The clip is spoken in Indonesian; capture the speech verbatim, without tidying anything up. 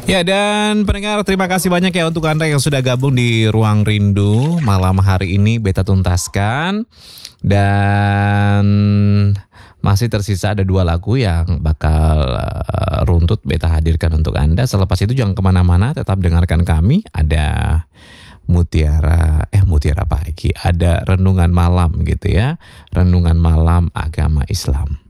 Ya, dan pendengar, terima kasih banyak ya untuk Anda yang sudah gabung di Ruang Rindu malam hari ini. Beta tuntaskan. Dan masih tersisa ada dua lagu yang bakal uh, runtut Beta hadirkan untuk Anda. Selepas itu jangan kemana-mana, tetap dengarkan kami. Ada Mutiara, eh Mutiara Pagi, ada Renungan Malam gitu ya. Renungan Malam Agama Islam.